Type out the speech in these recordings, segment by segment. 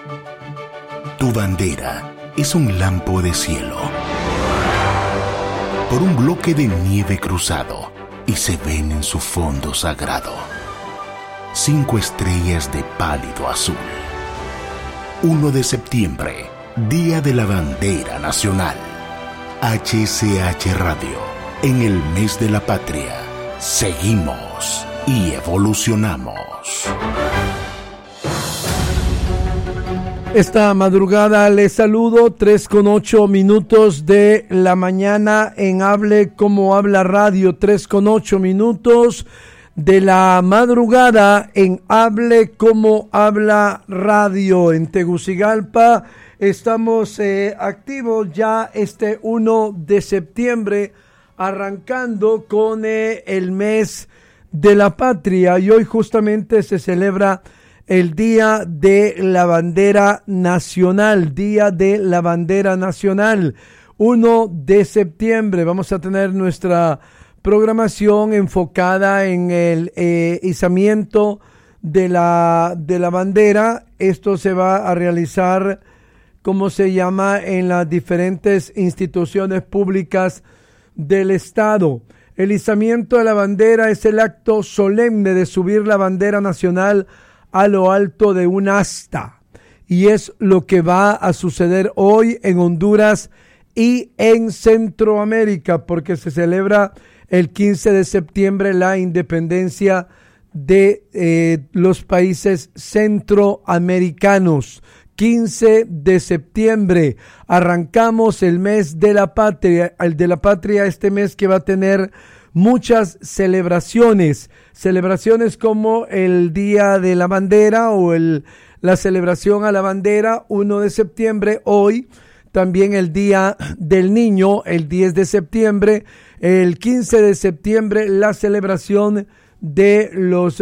Tu bandera es un lampo de cielo por un bloque de nieve cruzado y se ven en su fondo sagrado 5 estrellas de pálido azul. 1 de septiembre, Día de la Bandera Nacional. HCH Radio, en el mes de la patria, seguimos y evolucionamos. Esta madrugada les saludo, 3:08 de la mañana en Hable Como Habla Radio, 3:08 de la madrugada en Hable Como Habla Radio. En Tegucigalpa estamos activos ya este 1 de septiembre, arrancando con el mes de la patria, y hoy justamente se celebra el Día de la Bandera Nacional, Día de la Bandera Nacional, 1 de septiembre. Vamos a tener nuestra programación enfocada en el izamiento de la bandera. Esto se va a realizar, como se llama, en las diferentes instituciones públicas del Estado. El izamiento de la bandera es el acto solemne de subir la bandera nacional a lo alto de un asta, y es lo que va a suceder hoy en Honduras y en Centroamérica, porque se celebra el 15 de septiembre la independencia de los países centroamericanos. 15 de septiembre arrancamos el mes de la patria, este mes que va a tener muchas celebraciones como el Día de la Bandera o la celebración a la bandera, 1 de septiembre, hoy también el Día del Niño, el 10 de septiembre, el 15 de septiembre la celebración de los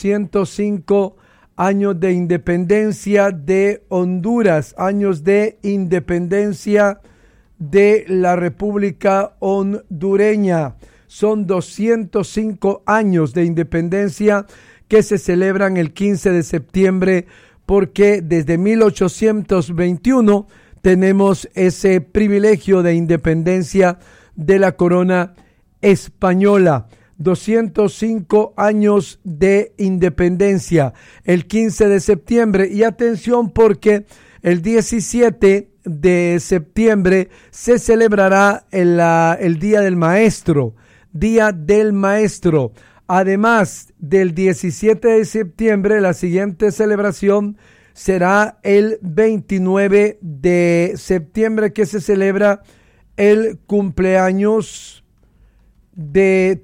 205 años de independencia de Honduras, años de independencia de la República Hondureña. Son 205 años de independencia que se celebran el 15 de septiembre, porque desde 1821 tenemos ese privilegio de independencia de la corona española. 205 años de independencia, el 15 de septiembre. Y atención, porque el 17 de septiembre se celebrará el Día del Maestro. Día del Maestro. Además del 17 de septiembre, la siguiente celebración será el 29 de septiembre, que se celebra el cumpleaños de